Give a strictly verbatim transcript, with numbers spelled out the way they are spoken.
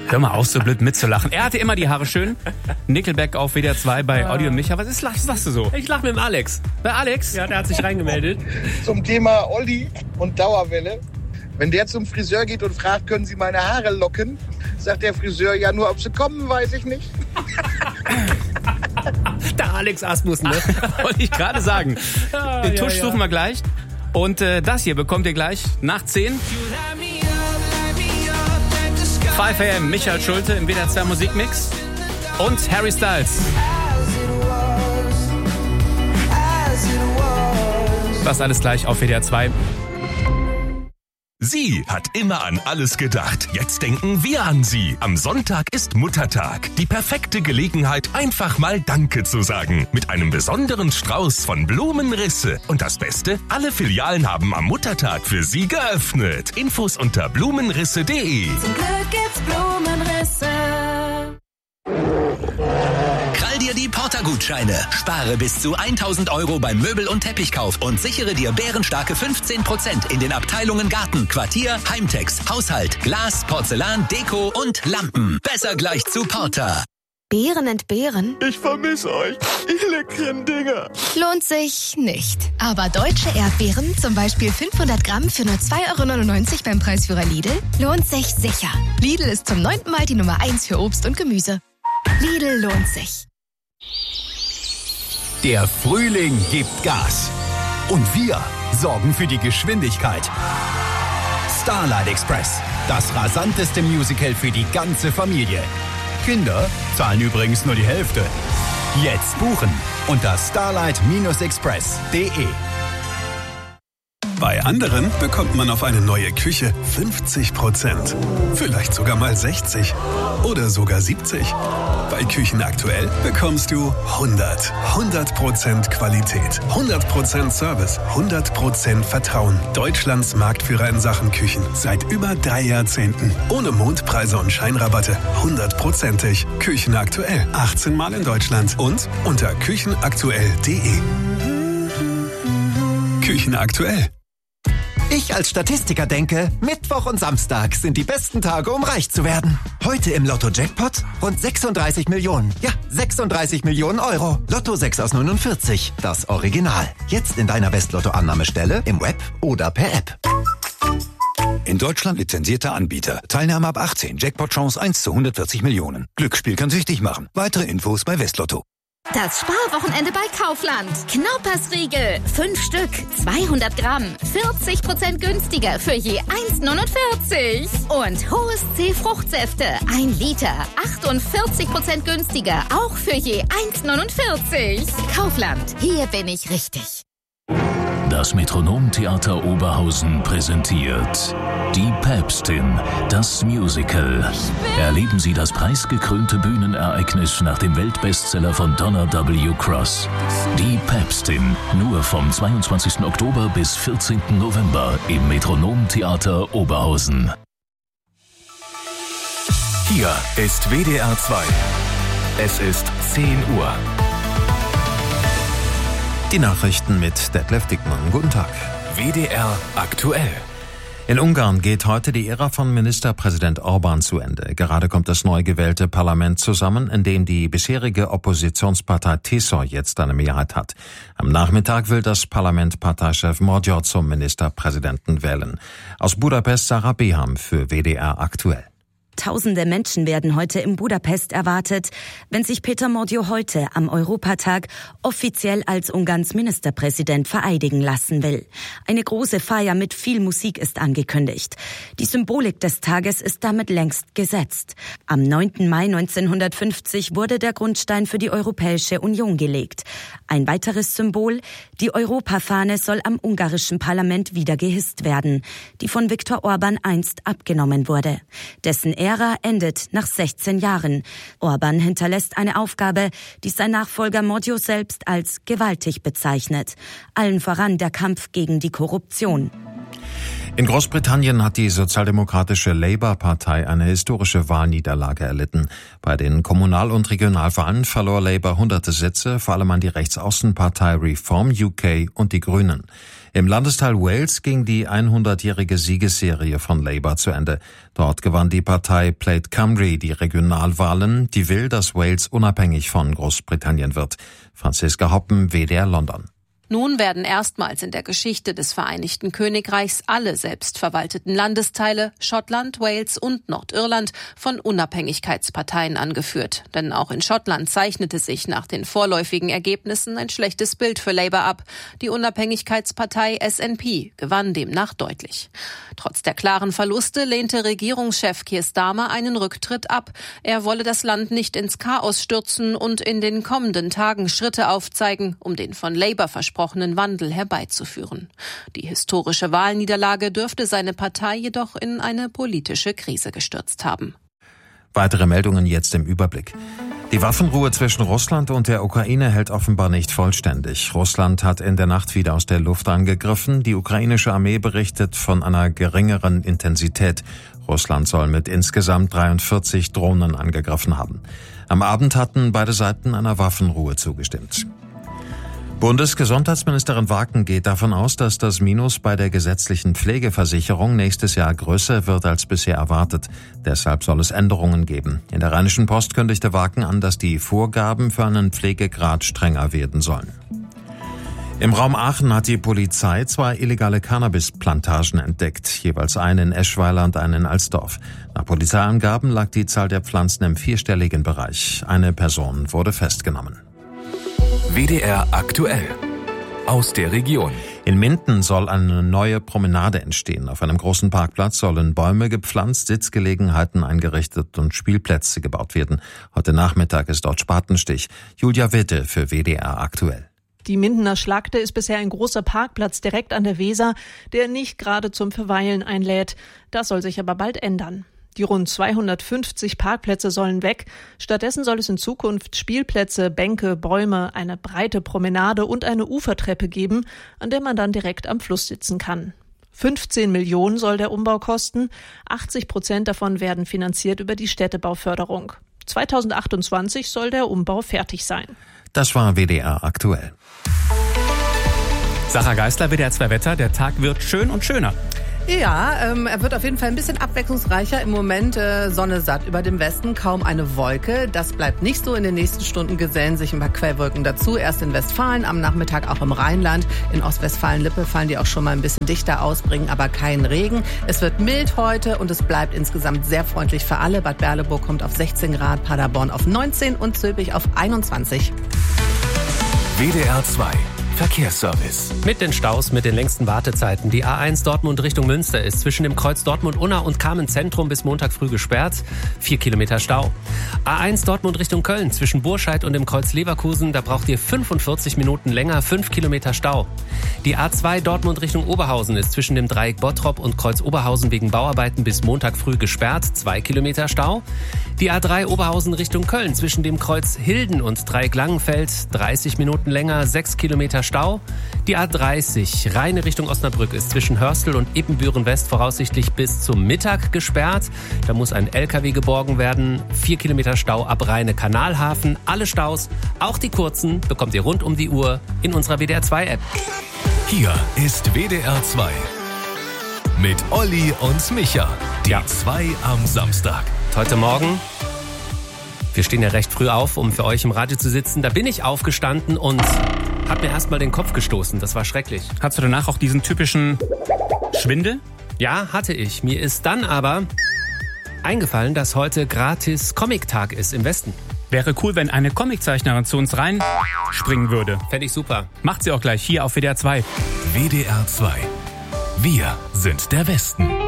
Hör mal auf, so blöd mitzulachen. Er hatte immer die Haare schön. Nickelback auf W D R zwei bei Audio und Micha. Was ist, was lachst du so? Ich lach mit dem Alex. Bei Alex? Ja, der hat sich reingemeldet. Zum Thema Olli und Dauerwelle. Wenn der zum Friseur geht und fragt, können Sie meine Haare locken, sagt der Friseur, ja, nur ob sie kommen, weiß ich nicht. Der Alex Asmus, ne? Wollte ich gerade sagen. Ah, Den ja, Tusch ja. suchen wir gleich. Und äh, das hier bekommt ihr gleich nach zehn. fünf A M, Michael Schulte im W D R zwei Musikmix. Und Harry Styles. Das alles gleich auf W D R zwei. Sie hat immer an alles gedacht. Jetzt denken wir an Sie. Am Sonntag ist Muttertag. Die perfekte Gelegenheit, einfach mal Danke zu sagen. Mit einem besonderen Strauß von Blumenrisse. Und das Beste, alle Filialen haben am Muttertag für Sie geöffnet. Infos unter blumenrisse punkt de. Zum Glück gibt's Blumenrisse. Krall dir die Porter-Gutscheine. Spare bis zu tausend Euro beim Möbel- und Teppichkauf und sichere dir bärenstarke fünfzehn Prozent in den Abteilungen Garten, Quartier, Heimtex, Haushalt, Glas, Porzellan, Deko und Lampen. Besser gleich zu Porter. Beeren entbehren? Ich vermisse euch, ihr leckeren Dinger. Lohnt sich nicht. Aber deutsche Erdbeeren, zum Beispiel fünfhundert Gramm für nur zwei Euro neunundneunzig beim Preisführer Lidl, lohnt sich sicher. Lidl ist zum neunten Mal die Nummer eins für Obst und Gemüse. Lidl lohnt sich. Der Frühling gibt Gas. Und wir sorgen für die Geschwindigkeit. Starlight Express, das rasanteste Musical für die ganze Familie. Kinder zahlen übrigens nur die Hälfte. Jetzt buchen unter starlight express punkt de. Bei anderen bekommt man auf eine neue Küche fünfzig Prozent. Vielleicht sogar mal sechzig. Oder sogar siebzig. Bei Küchen aktuell bekommst du hundert. hundert Prozent Qualität. hundert Prozent Service. hundert Prozent Vertrauen. Deutschlands Marktführer in Sachen Küchen. Seit über drei Jahrzehnten. Ohne Mondpreise und Scheinrabatte. hundertprozentig. Küchen aktuell. achtzehn Mal in Deutschland. Und unter küchenaktuell punkt de. Küchen aktuell. Ich als Statistiker denke, Mittwoch und Samstag sind die besten Tage, um reich zu werden. Heute im Lotto-Jackpot rund sechsunddreißig Millionen. Ja, sechsunddreißig Millionen Euro. Lotto sechs aus neunundvierzig, das Original. Jetzt in deiner West-Lotto-Annahmestelle, im Web oder per App. In Deutschland lizenzierter Anbieter. Teilnahme ab achtzehn. Jackpot-Chance eins zu hundertvierzig Millionen. Glücksspiel kann süchtig machen. Weitere Infos bei Westlotto. Das Sparwochenende bei Kaufland. Knoppersriegel. Fünf Stück. zweihundert Gramm. vierzig Prozent günstiger für je eins neunundvierzig. Und Hohes C Fruchtsäfte. Ein Liter. achtundvierzig Prozent günstiger. Auch für je eins neunundvierzig. Kaufland. Hier bin ich richtig. Das Metronomtheater Oberhausen präsentiert Die Päpstin, das Musical. Erleben Sie das preisgekrönte Bühnenereignis nach dem Weltbestseller von Donna W. Cross. Die Päpstin, nur vom zweiundzwanzigsten Oktober bis vierzehnten November im Metronomtheater Oberhausen. Hier ist W D R zwei. Es ist zehn Uhr. Die Nachrichten mit Detlef Dickmann. Guten Tag. W D R aktuell. In Ungarn geht heute die Ära von Ministerpräsident Orbán zu Ende. Gerade kommt das neu gewählte Parlament zusammen, in dem die bisherige Oppositionspartei T S O jetzt eine Mehrheit hat. Am Nachmittag will das Parlament Parteichef Magyar zum Ministerpräsidenten wählen. Aus Budapest Sarah Beham für W D R aktuell. Tausende Menschen werden heute in Budapest erwartet, wenn sich Peter Magyar heute am Europatag offiziell als Ungarns Ministerpräsident vereidigen lassen will. Eine große Feier mit viel Musik ist angekündigt. Die Symbolik des Tages ist damit längst gesetzt. Am neunten Mai neunzehnhundertfünfzig wurde der Grundstein für die Europäische Union gelegt. Ein weiteres Symbol, die Europafahne soll am ungarischen Parlament wieder gehisst werden, die von Viktor Orbán einst abgenommen wurde. Dessen Ära endet nach sechzehn Jahren. Orbán hinterlässt eine Aufgabe, die sein Nachfolger Magyar selbst als gewaltig bezeichnet. Allen voran der Kampf gegen die Korruption. In Großbritannien hat die sozialdemokratische Labour-Partei eine historische Wahlniederlage erlitten. Bei den Kommunal- und Regionalwahlen verlor Labour hunderte Sitze, vor allem an die Rechtsaußenpartei Reform U K und die Grünen. Im Landesteil Wales ging die hundertjährige Siegesserie von Labour zu Ende. Dort gewann die Partei Plaid Cymru die Regionalwahlen, die will, dass Wales unabhängig von Großbritannien wird. Franziska Hoppen, W D R London. Nun werden erstmals in der Geschichte des Vereinigten Königreichs alle selbstverwalteten Landesteile, Schottland, Wales und Nordirland, von Unabhängigkeitsparteien angeführt. Denn auch in Schottland zeichnete sich nach den vorläufigen Ergebnissen ein schlechtes Bild für Labour ab. Die Unabhängigkeitspartei S N P gewann demnach deutlich. Trotz der klaren Verluste lehnte Regierungschef Keir Starmer einen Rücktritt ab. Er wolle das Land nicht ins Chaos stürzen und in den kommenden Tagen Schritte aufzeigen, um den von Labour versprochenen Wandel herbeizuführen. Die historische Wahlniederlage dürfte seine Partei jedoch in eine politische Krise gestürzt haben. Weitere Meldungen jetzt im Überblick. Die Waffenruhe zwischen Russland und der Ukraine hält offenbar nicht vollständig. Russland hat in der Nacht wieder aus der Luft angegriffen. Die ukrainische Armee berichtet von einer geringeren Intensität. Russland soll mit insgesamt dreiundvierzig Drohnen angegriffen haben. Am Abend hatten beide Seiten einer Waffenruhe zugestimmt. Bundesgesundheitsministerin Waken geht davon aus, dass das Minus bei der gesetzlichen Pflegeversicherung nächstes Jahr größer wird als bisher erwartet. Deshalb soll es Änderungen geben. In der Rheinischen Post kündigte Waken an, dass die Vorgaben für einen Pflegegrad strenger werden sollen. Im Raum Aachen hat die Polizei zwei illegale Cannabisplantagen entdeckt, jeweils eine in Eschweiler und eine in Alsdorf. Nach Polizeiangaben lag die Zahl der Pflanzen im vierstelligen Bereich. Eine Person wurde festgenommen. W D R aktuell. Aus der Region. In Minden soll eine neue Promenade entstehen. Auf einem großen Parkplatz sollen Bäume gepflanzt, Sitzgelegenheiten eingerichtet und Spielplätze gebaut werden. Heute Nachmittag ist dort Spatenstich. Julia Witte für W D R aktuell. Die Mindener Schlagde ist bisher ein großer Parkplatz direkt an der Weser, der nicht gerade zum Verweilen einlädt. Das soll sich aber bald ändern. Die rund zweihundertfünfzig Parkplätze sollen weg. Stattdessen soll es in Zukunft Spielplätze, Bänke, Bäume, eine breite Promenade und eine Ufertreppe geben, an der man dann direkt am Fluss sitzen kann. fünfzehn Millionen soll der Umbau kosten. achtzig Prozent davon werden finanziert über die Städtebauförderung. zweitausendachtundzwanzig soll der Umbau fertig sein. Das war W D R aktuell. Sarah Geisler, W D R zwei Wetter. Der Tag wird schön und schöner. Ja, ähm, er wird auf jeden Fall ein bisschen abwechslungsreicher. Im Moment äh, Sonne satt über dem Westen, kaum eine Wolke. Das bleibt nicht so. In den nächsten Stunden gesellen sich ein paar Quellwolken dazu. Erst in Westfalen, am Nachmittag auch im Rheinland. In Ostwestfalen-Lippe fallen die auch schon mal ein bisschen dichter aus, bringen aber keinen Regen. Es wird mild heute und es bleibt insgesamt sehr freundlich für alle. Bad Berleburg kommt auf sechzehn Grad, Paderborn auf neunzehn und Zülpich auf einundzwanzig. W D R zwei Verkehrsservice. Mit den Staus, mit den längsten Wartezeiten. Die A eins Dortmund Richtung Münster ist zwischen dem Kreuz Dortmund-Unna und Kamen-Zentrum bis Montag früh gesperrt. Vier Kilometer Stau. A eins Dortmund Richtung Köln zwischen Burscheid und dem Kreuz Leverkusen. Da braucht ihr fünfundvierzig Minuten länger. Fünf Kilometer Stau. Die A zwei Dortmund Richtung Oberhausen ist zwischen dem Dreieck Bottrop und Kreuz Oberhausen wegen Bauarbeiten bis Montag früh gesperrt. Zwei Kilometer Stau. Die A drei Oberhausen Richtung Köln zwischen dem Kreuz Hilden und Dreieck Langenfeld. dreißig Minuten länger. Sechs Kilometer Stau. Die A dreißig Rheine Richtung Osnabrück ist zwischen Hörstel und Ippenbüren West voraussichtlich bis zum Mittag gesperrt. Da muss ein L K W geborgen werden. Vier Kilometer Stau ab Rheine Kanalhafen. Alle Staus, auch die kurzen, bekommt ihr rund um die Uhr in unserer W D R zwei App. Hier ist W D R zwei. Mit Olli und Micha. Die ja. zwei am Samstag. Heute Morgen, wir stehen ja recht früh auf, um für euch im Radio zu sitzen. Da bin ich aufgestanden und hab mir erstmal den Kopf gestoßen. Das war schrecklich. Hattest du danach auch diesen typischen Schwindel? Ja, hatte ich. Mir ist dann aber eingefallen, dass heute gratis Comic-Tag ist im Westen. Wäre cool, wenn eine Comiczeichnerin zu uns rein springen würde. Fände ich super. Macht sie auch gleich hier auf W D R zwei. W D R zwei. Wir sind der Westen.